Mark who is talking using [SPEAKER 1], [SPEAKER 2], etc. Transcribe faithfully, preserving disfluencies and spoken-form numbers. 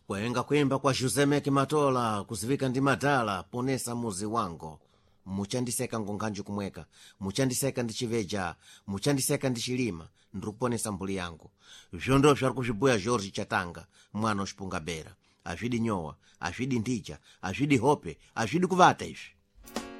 [SPEAKER 1] kwenga kwimba kwa Juzemeki Matola kuzivika ndi madala ponesa muzi wango muchandiseka ngonganji kumweka muchandiseka ndi chiveja muchandiseka ndi chilima ndikuponesa mbuli yangu vyondo vyari kuzvibuya George Chatanga mwana uchipunga bera azvidi nyowa azvidi ndija azvidi hope azvidi kuvata izvi